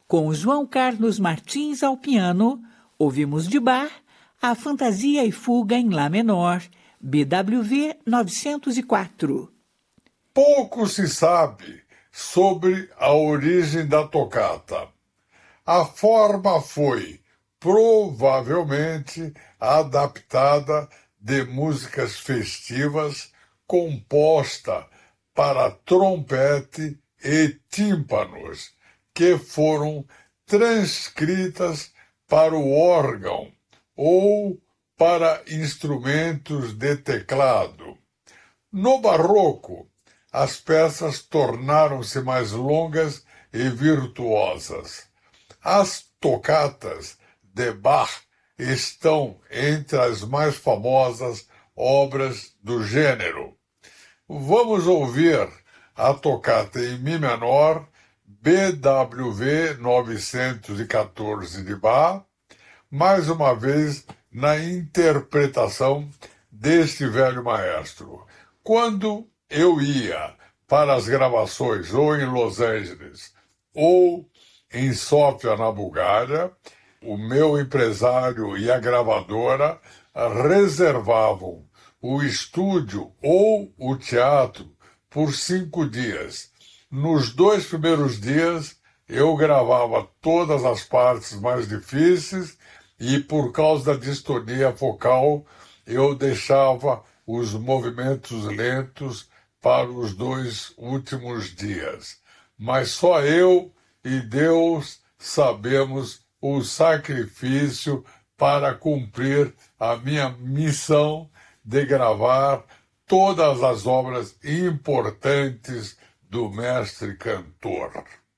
Com João Carlos Martins ao piano, ouvimos de Bach a Fantasia e Fuga em Lá menor, BWV 904. Pouco se sabe sobre a origem da tocata. A forma foi, provavelmente, adaptada de músicas festivas composta para trompete e tímpanos, que foram transcritas para o órgão ou para instrumentos de teclado. No Barroco, as peças tornaram-se mais longas e virtuosas. As tocatas de Bach estão entre as mais famosas obras do gênero. Vamos ouvir a tocata em Mi menor, BWV 914 de Bach, mais uma vez na interpretação deste velho maestro. Quando eu ia para as gravações ou em Los Angeles ou em Sófia, na Bulgária, o meu empresário e a gravadora reservavam o estúdio ou o teatro por 5 dias. Nos 2 primeiros dias, eu gravava todas as partes mais difíceis e, por causa da distonia focal, eu deixava os movimentos lentos para os 2 últimos dias. Mas só eu e Deus sabemos o sacrifício para cumprir a minha missão de gravar todas as obras importantes do mestre cantor.